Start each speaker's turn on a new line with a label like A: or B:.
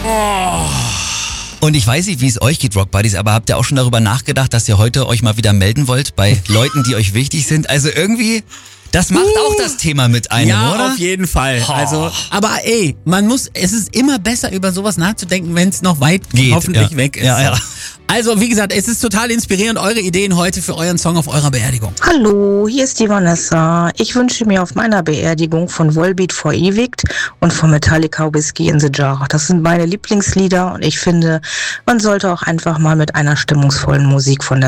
A: Und ich weiß nicht, wie es euch geht, Rock Buddies, aber habt ihr auch schon darüber nachgedacht, dass ihr heute euch mal wieder melden wollt bei Leuten, die euch wichtig sind? Also irgendwie, das macht auch das Thema mit einem,
B: ja,
A: oder?
B: Ja, auf jeden Fall. Also, aber es ist immer besser, über sowas nachzudenken, wenn es noch weit geht, hoffentlich weg ist.
A: Ja.
B: Also, wie gesagt, es ist total inspirierend, eure Ideen heute für euren Song auf eurer Beerdigung.
C: Hallo, hier ist die Vanessa. Ich wünsche mir auf meiner Beerdigung von Volbeat Verewigt und von Metallica Whiskey in the Jar. Das sind meine Lieblingslieder und ich finde, man sollte auch einfach mal mit einer stimmungsvollen Musik von der